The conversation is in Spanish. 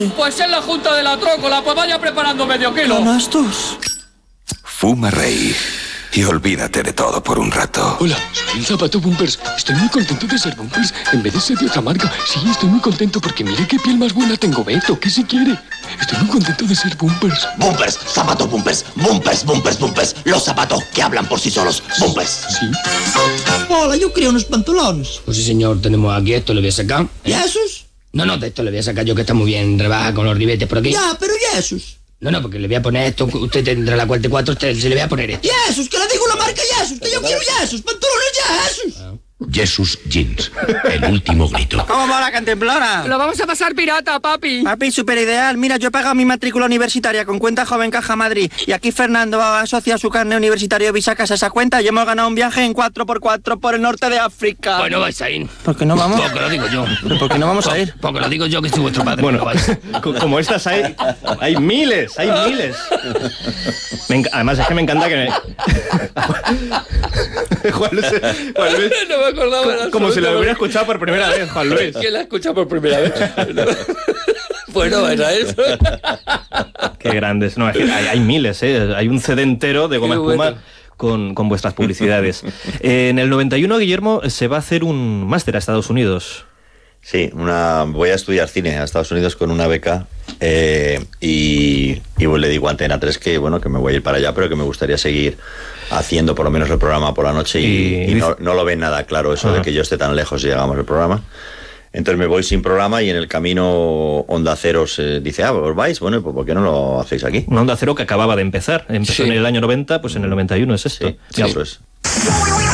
Pues en la Junta de la Trócola, pues vaya preparando medio kilo. ¿Canastos? Fuma, Rey, y olvídate de todo por un rato. Hola, soy el Zapato Bumpers. Estoy muy contento de ser Bumpers en vez de ser de otra marca. Sí, estoy muy contento porque mire qué piel más buena tengo, Beto. ¿Qué si quiere? Estoy muy contento de ser Bumpers. Bumpers, Zapato Bumpers, Bumpers, Bumpers, Bumpers. Los zapatos que hablan por sí solos. Bumpers. Sí. Hola, yo quería unos pantalones. Pues sí, señor, tenemos aquí esto, le voy a sacar. ¿Y esos? No, de esto le voy a sacar yo, que está muy bien, rebaja con los ribetes por aquí. Ya, pero ¿y esos? No, porque le voy a poner esto, usted tendrá la 44, usted se le voy a poner esto. ¿Y esos? Que le digo la marca Jesús, que yo quiero Jesús, pantalones Jesús. Jesus Jeans, el último grito. ¿Cómo va la cantemplora? Lo vamos a pasar pirata, papi. Papi, súper ideal. Mira, yo he pagado mi matrícula universitaria con cuenta Joven Caja Madrid. Y aquí Fernando asocia su carnet universitario y sacas esa cuenta y hemos ganado un viaje en 4x4 por el norte de África. Pues no vais a ir. ¿Por qué no vamos? Porque lo digo yo. ¿Pero por qué no vamos a ir? Porque lo digo yo, que soy vuestro padre. Bueno, no vais. como estas hay miles, hay miles. Además es que me encanta que Juan Luis, No me acordaba. como si lo hubiera escuchado por primera vez, Juan Luis. ¿Quién la ha escuchado por primera vez? Pues no vais a ir. Qué grandes. No, es que hay miles, ¿eh? Hay un CD entero de goma Qué espuma bueno. con vuestras publicidades. En el 91, Guillermo, se va a hacer un máster a Estados Unidos. Sí, voy a estudiar cine a Estados Unidos con una beca y le digo a Antena 3 que me voy a ir para allá, pero que me gustaría seguir haciendo por lo menos el programa por la noche y no lo ven nada claro eso de que yo esté tan lejos y llegamos al programa. Entonces me voy sin programa y en el camino Onda Cero dice, ¿os vais? Bueno, pues ¿por qué no lo hacéis aquí? Una Onda Cero que acababa de empezar. Empezó en el año 90, pues en el 91 es esto. Sí, eso es.